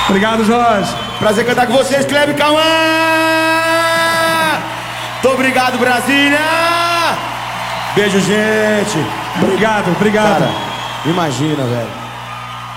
Obrigado, Jorge. Prazer cantar com vocês, Kleber Cauã! Muito obrigado, Brasília! Beijo, gente! Obrigado. Cara, imagina, velho.